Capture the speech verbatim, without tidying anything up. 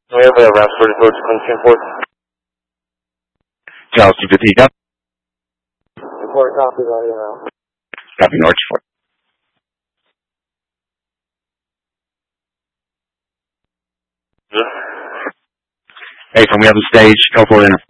We have a Route forty-four to Quincy Airport. Charles two fifty, copy. Report copy by email. Copy, Norwich four. Hey, from we have the stage, go for enter.